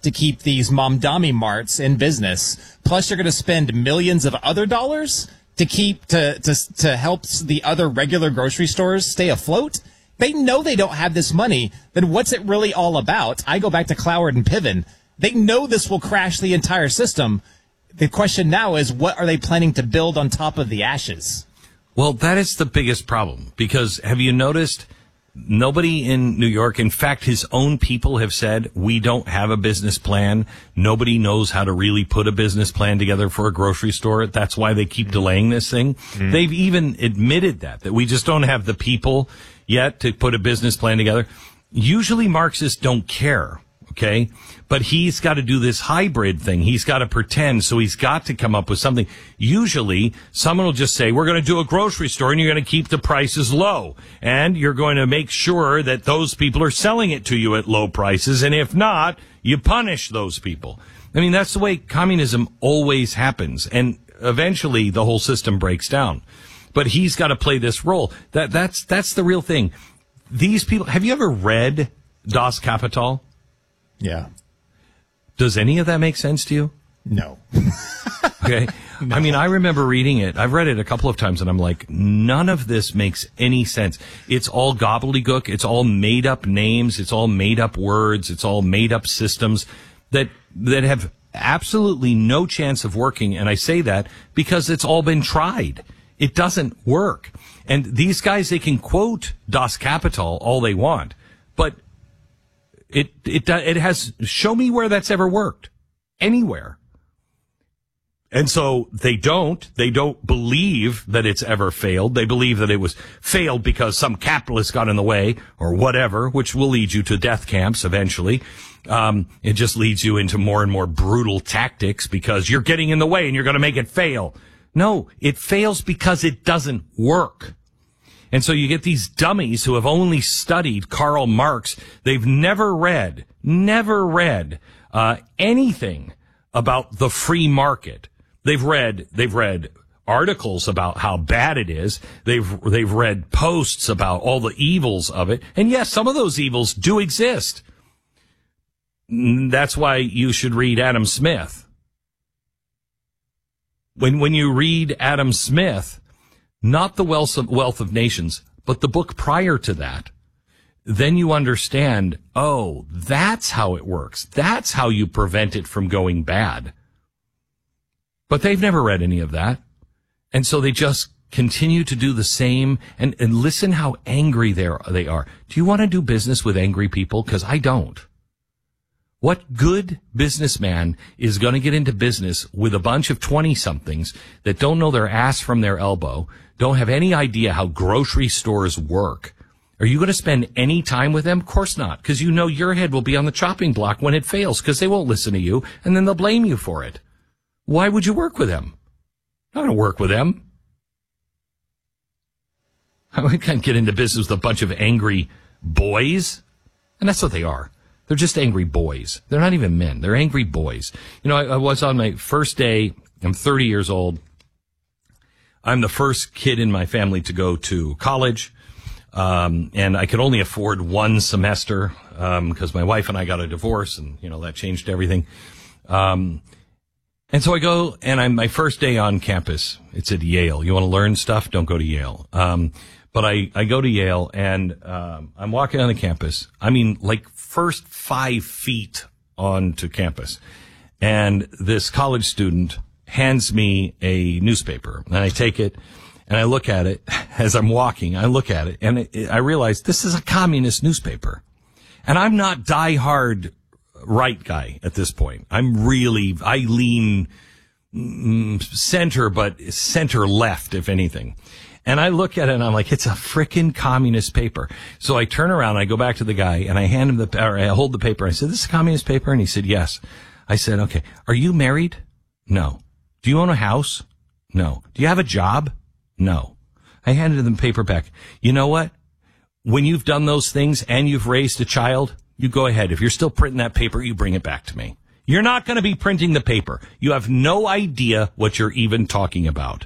to keep these Mamdani marts in business. Plus, you're going to spend millions of other dollars to keep to help the other regular grocery stores stay afloat. They know they don't have this money. Then what's it really all about? I go back to Cloward and Piven. They know this will crash the entire system. The question now is, what are they planning to build on top of the ashes? Well, that is the biggest problem, because have you noticed nobody in New York, in fact, his own people have said, we don't have a business plan. Nobody knows how to really put a business plan together for a grocery store. That's why they keep delaying this thing. Mm. They've even admitted that we just don't have the people yet to put a business plan together. Usually Marxists don't care. Okay. But he's got to do this hybrid thing. He's got to pretend. So he's got to come up with something. Usually someone will just say, we're going to do a grocery store and you're going to keep the prices low. And you're going to make sure that those people are selling it to you at low prices. And if not, you punish those people. I mean, that's the way communism always happens. And eventually the whole system breaks down. But he's got to play this role. That's the real thing. These people, have you ever read Das Kapital? Yeah. Does any of that make sense to you? No. Okay. No. I mean, I remember reading it. I've read it a couple of times and I'm like, none of this makes any sense. It's all gobbledygook. It's all made up names. It's all made up words. It's all made up systems that have absolutely no chance of working. And I say that because it's all been tried. It doesn't work. And these guys, they can quote Das Kapital all they want, but it has, show me where that's ever worked anywhere. And so they don't believe that it's ever failed. They believe that it was failed because some capitalist got in the way or whatever, which will lead you to death camps eventually. It just leads you into more and more brutal tactics because you're getting in the way and you're going to make it fail. No, it fails because it doesn't work. And so you get these dummies who have only studied Karl Marx. They've never read anything about the free market. They've read articles about how bad it is. They've read posts about all the evils of it. And yes, some of those evils do exist. That's why you should read Adam Smith. When you read Adam Smith, not the Wealth of Nations, but the book prior to that, then you understand, oh, that's how it works. That's how you prevent it from going bad. But they've never read any of that. And so they just continue to do the same. And listen how angry they are. Do you want to do business with angry people? Because I don't. What good businessman is going to get into business with a bunch of 20-somethings that don't know their ass from their elbow, don't have any idea how grocery stores work? Are you going to spend any time with them? Of course not, because you know your head will be on the chopping block when it fails, because they won't listen to you, and then they'll blame you for it. Why would you work with them? I don't work with them. I can't get into business with a bunch of angry boys, and that's what they are. They're just angry boys. They're not even men. They're angry boys. You know, I was on my first day. I'm 30 years old. I'm the first kid in my family to go to college. And I could only afford one semester, because my wife and I got a divorce and, you know, that changed everything. And so I go and my first day on campus. It's at Yale. You want to learn stuff? Don't go to Yale. But I go to Yale and, I'm walking on the campus. I mean, like first 5 feet onto campus. And this college student hands me a newspaper and I take it and I look at it as I'm walking. I look at it and I realize this is a communist newspaper. And I'm not diehard right guy at this point. I lean center, but center left, if anything. And I look at it and I'm like, it's a frickin' communist paper. So I turn around, I go back to the guy and I hand him I hold the paper. I said, this is a communist paper? And he said, yes. I said, okay. Are you married? No. Do you own a house? No. Do you have a job? No. I handed him the paper back. You know what? When you've done those things and you've raised a child, you go ahead. If you're still printing that paper, you bring it back to me. You're not going to be printing the paper. You have no idea what you're even talking about.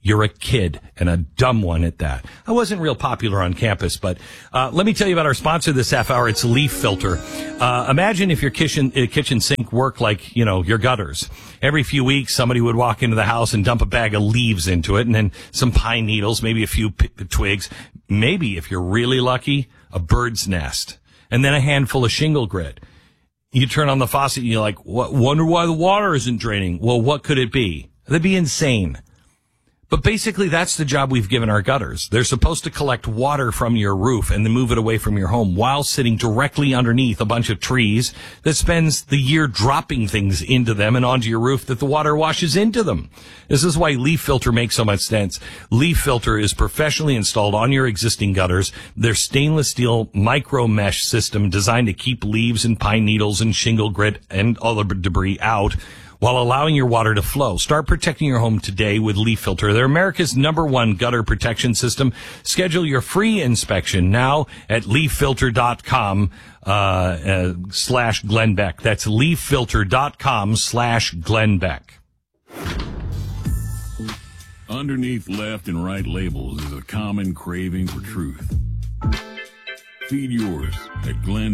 You're a kid, and a dumb one at that. I wasn't real popular on campus, but let me tell you about our sponsor this half hour. It's Leaf Filter. Imagine if your kitchen sink worked like, your gutters. Every few weeks, somebody would walk into the house and dump a bag of leaves into it, and then some pine needles, maybe a few twigs, maybe, if you're really lucky, a bird's nest, and then a handful of shingle grit. You turn on the faucet and you're like, wonder why the water isn't draining. Well, what could it be? That'd be insane. But basically, that's the job we've given our gutters. They're supposed to collect water from your roof and then move it away from your home while sitting directly underneath a bunch of trees that spends the year dropping things into them and onto your roof that the water washes into them. This is why Leaf Filter makes so much sense. Leaf Filter is professionally installed on your existing gutters. Their stainless steel micro mesh system designed to keep leaves and pine needles and shingle grit and other debris out, while allowing your water to flow. Start protecting your home today with Leaf Filter. They're America's #1 gutter protection system. Schedule your free inspection now at leaffilter.com /Glenn Beck. That's leaffilter.com /Glenn Beck. Underneath left and right labels is a common craving for truth. Feed yours at Glenn